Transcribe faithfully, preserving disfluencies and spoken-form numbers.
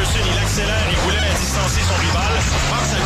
Peterson, il accélère, il voulait distancer son rival. Passe à